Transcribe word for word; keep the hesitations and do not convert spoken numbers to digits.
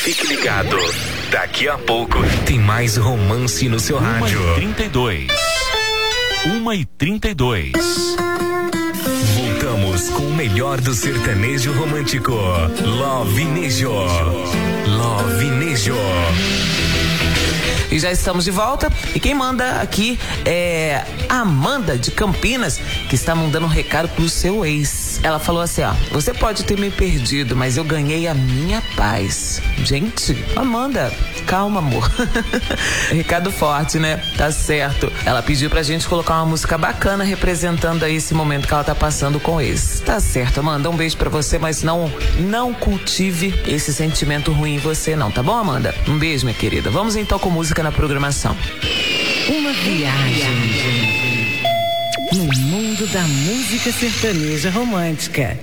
Fique ligado. Daqui a pouco tem mais romance no seu rádio. uma e trinta e dois. uma e trinta e dois. Voltamos com o melhor do sertanejo romântico. Lovinejo. Lovinejo. E já estamos de volta. E quem manda aqui é a Amanda de Campinas, que está mandando um recado pro seu ex. Ela falou assim, ó: você pode ter me perdido, mas eu ganhei a minha paz. Gente, Amanda, calma, amor. Recado forte, né? Tá certo. Ela pediu pra gente colocar uma música bacana representando aí esse momento que ela tá passando com o ex. Tá certo, Amanda, um beijo pra você, mas não, não cultive esse sentimento ruim em você não, tá bom, Amanda? Um beijo, minha querida. Vamos então com música na programação. Uma viagem no mundo da música sertaneja romântica.